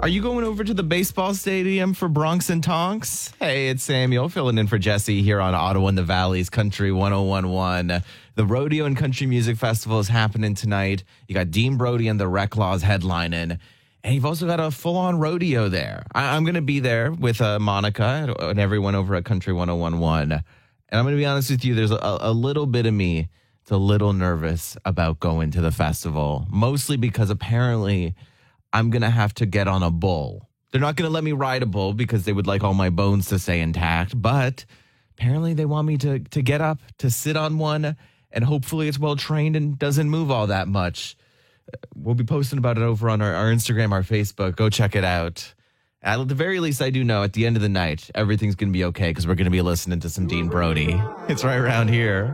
Are you going over to the baseball stadium for Bronx and Tonks? Hey, it's Samuel filling in for Jesse here on Ottawa and the Valley's Country 1011. The Rodeo and Country Music Festival is happening tonight. You got Dean Brody and the Reclaws headlining. And you've also got a full-on rodeo there. I'm going to be there with Monica and everyone over at Country 1011. And I'm going to be honest with you, there's a little bit of me that's a little nervous about going to the festival. Mostly because apparently I'm going to have to get on a bull. They're not going to let me ride a bull because they would like all my bones to stay intact. But apparently they want me to get up, to sit on one, and hopefully it's well-trained and doesn't move all that much. We'll be posting about it over on our Instagram, our Facebook. Go check it out. At the very least, I do know at the end of the night, everything's going to be okay because we're going to be listening to some Dean Brody. It's right around here.